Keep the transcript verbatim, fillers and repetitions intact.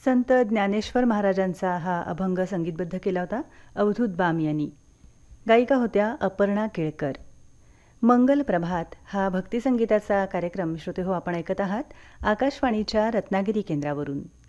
संत ज्ञानेश्वर महाराजांचा हा अभंग संगीतबद्ध केला होता अवधूत बाम यांनी. गायिका होत्या अपर्णा केळकर. मंगल प्रभात हा भक्तिसंगीताचा कार्यक्रम श्रोते हो आपण ऐकत आहात आकाशवाणीच्या रत्नागिरी केंद्रावरून.